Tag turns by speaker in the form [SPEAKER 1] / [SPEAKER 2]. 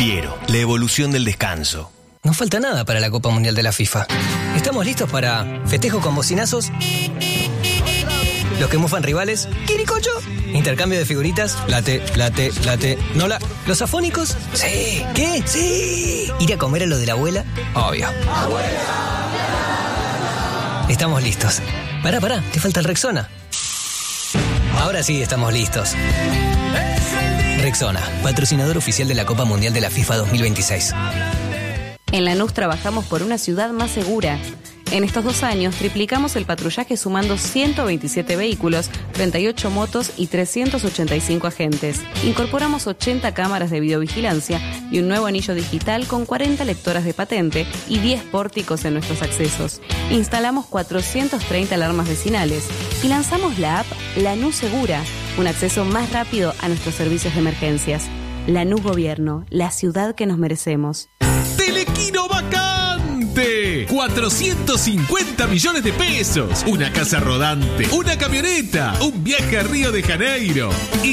[SPEAKER 1] Piero, la evolución del descanso.
[SPEAKER 2] No falta nada para la Copa Mundial de la FIFA. ¿Estamos listos para festejo con bocinazos? Los que mufan rivales, ¿quiricocho? Intercambio de figuritas, late. ¿Nola? ¿Los afónicos? Sí. ¿Qué? Sí. ¿Ir a comer a lo de la abuela? Obvio. Estamos listos. Pará, te falta el Rexona. Ahora sí estamos listos. Rexona, patrocinador oficial de la Copa Mundial de la FIFA 2026.
[SPEAKER 3] En Lanús trabajamos por una ciudad más segura. En estos 2 años triplicamos el patrullaje sumando 127 vehículos, 38 motos y 385 agentes. Incorporamos 80 cámaras de videovigilancia y un nuevo anillo digital con 40 lectoras de patente y 10 pórticos en nuestros accesos. Instalamos 430 alarmas vecinales y lanzamos la app Lanús Segura, un acceso más rápido a nuestros servicios de emergencias. Lanús Gobierno, la ciudad que nos merecemos.
[SPEAKER 4] ¡Telequino vacante! 450 millones de pesos, una casa rodante, una camioneta, un viaje a Río de Janeiro.